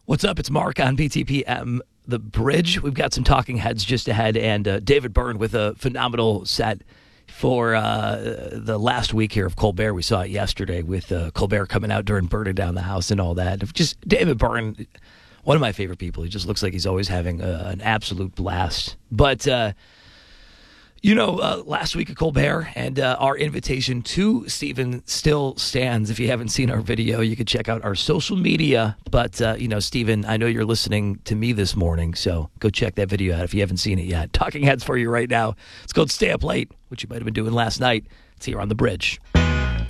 What's up? It's Mark on BTPM The Bridge. We've got some talking heads just ahead, and David Byrne with a phenomenal set for the last week here of Colbert. We saw it yesterday with Colbert coming out during burning down the house and all that. Just David Byrne, one of my favorite people. He just looks like he's always having an absolute blast. But last week at Colbert, and our invitation to Steven still stands. If you haven't seen our video, you can check out our social media. But, Steven, I know you're listening to me this morning, so go check that video out if you haven't seen it yet. Talking heads for you right now. It's called Stay Up Late, which you might have been doing last night. It's here on The Bridge.